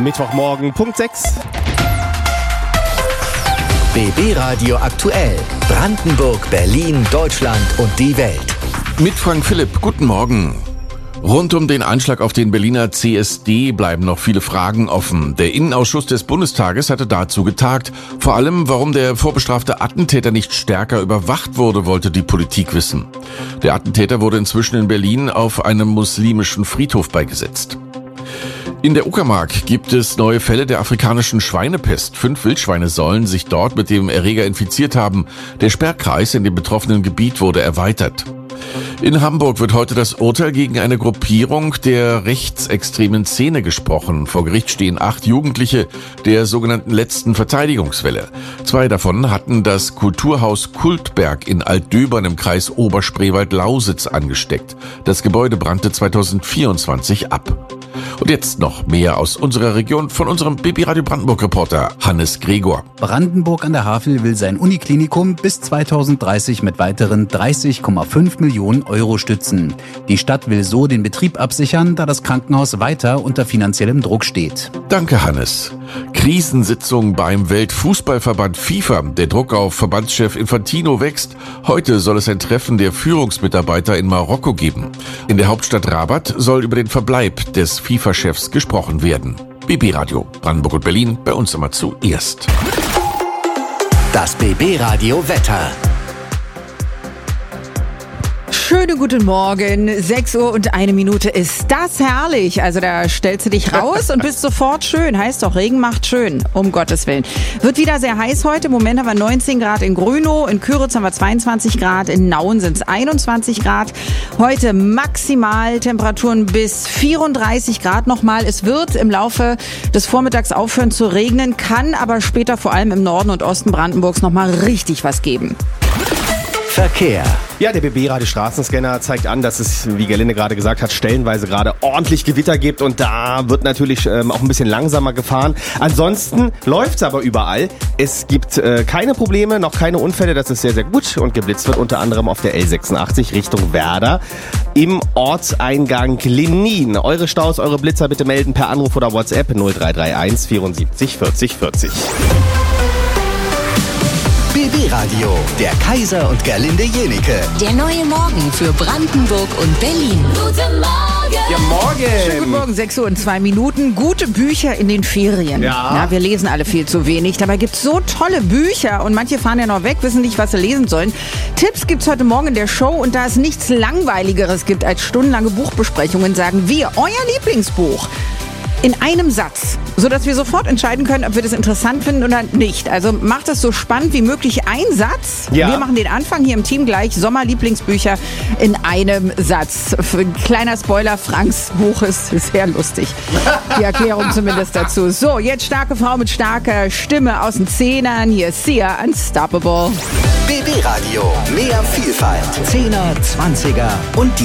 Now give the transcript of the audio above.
Mittwochmorgen, Punkt 6. BB Radio aktuell. Brandenburg, Berlin, Deutschland und die Welt. Mit Frank Philipp, guten Morgen. Rund um den Anschlag auf den Berliner CSD bleiben noch viele Fragen offen. Der Innenausschuss des Bundestages hatte dazu getagt. Vor allem, warum der vorbestrafte Attentäter nicht stärker überwacht wurde, wollte die Politik wissen. Der Attentäter wurde inzwischen in Berlin auf einem muslimischen Friedhof beigesetzt. In der Uckermark gibt es neue Fälle der afrikanischen Schweinepest. 5 Wildschweine sollen sich dort mit dem Erreger infiziert haben. Der Sperrkreis in dem betroffenen Gebiet wurde erweitert. In Hamburg wird heute das Urteil gegen eine Gruppierung der rechtsextremen Szene gesprochen. Vor Gericht stehen 8 Jugendliche der sogenannten letzten Verteidigungswelle. 2 davon hatten das Kulturhaus Kultberg in Altdöbern im Kreis Oberspreewald-Lausitz angesteckt. Das Gebäude brannte 2024 ab. Und jetzt noch mehr aus unserer Region von unserem BB Radio Brandenburg-Reporter Hannes Gregor. Brandenburg an der Havel will sein Uniklinikum bis 2030 mit weiteren 30,5 Millionen Euro stützen. Die Stadt will so den Betrieb absichern, da das Krankenhaus weiter unter finanziellem Druck steht. Danke, Hannes. Krisensitzung beim Weltfußballverband FIFA. Der Druck auf Verbandschef Infantino wächst. Heute soll es ein Treffen der Führungsmitarbeiter in Marokko geben. In der Hauptstadt Rabat soll über den Verbleib des FIFA-Chefs gesprochen werden. BB Radio, Brandenburg und Berlin, bei uns immer zuerst. Das BB Radio Wetter. Schönen guten Morgen, 6 Uhr und 1 Minute. Ist das herrlich? Also da stellst du dich raus und bist sofort schön. Heißt doch, Regen macht schön, um Gottes Willen. Wird wieder sehr heiß heute. Im Moment haben wir 19 Grad in Grünow, in Küritz haben wir 22 Grad, in Nauen sind es 21 Grad. Heute Maximaltemperaturen bis 34 Grad nochmal. Es wird im Laufe des Vormittags aufhören zu regnen, kann aber später vor allem im Norden und Osten Brandenburgs nochmal richtig was geben. Verkehr. Ja, der BB-Radio Straßenscanner zeigt an, dass es, wie Gerlinde gerade gesagt hat, stellenweise gerade ordentlich Gewitter gibt und da wird natürlich auch ein bisschen langsamer gefahren. Ansonsten läuft's aber überall. Es gibt keine Probleme, noch keine Unfälle, das ist sehr, sehr gut und geblitzt wird unter anderem auf der L86 Richtung Werder im Ortseingang Lenin. Eure Staus, eure Blitzer bitte melden per Anruf oder WhatsApp 0331 74 40 40. BB Radio, der Kaiser und Gerlinde Jenike. Der neue Morgen für Brandenburg und Berlin. Guten Morgen! Ja, morgen! Schönen guten Morgen, 6 Uhr und 2 Minuten. Gute Bücher in den Ferien. Ja. Wir lesen alle viel zu wenig. Dabei gibt es so tolle Bücher und manche fahren ja noch weg, wissen nicht, was sie lesen sollen. Tipps gibt's heute Morgen in der Show und da es nichts Langweiligeres gibt als stundenlange Buchbesprechungen, sagen wir, euer Lieblingsbuch in einem Satz, sodass wir sofort entscheiden können, ob wir das interessant finden oder nicht. Also macht es so spannend wie möglich. Ein Satz. Ja. Wir machen den Anfang hier im Team gleich. Sommerlieblingsbücher in einem Satz. Kleiner Spoiler, Franks Buch ist sehr lustig. Die Erklärung zumindest dazu. So, jetzt starke Frau mit starker Stimme aus den Zehnern. Hier ist Sia, Unstoppable. BB Radio, mehr Vielfalt. 10er, 20er und die